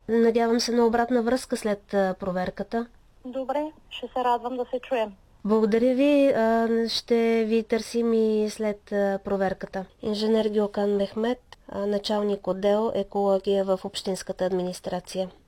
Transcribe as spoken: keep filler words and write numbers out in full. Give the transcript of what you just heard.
Надявам се на обратна връзка след проверката. Добре, ще се радвам да се чуем. Благодаря ви. Ще ви търсим и след проверката. Инженер Гюкан Мехмет, началник отдел екология в Общинската администрация.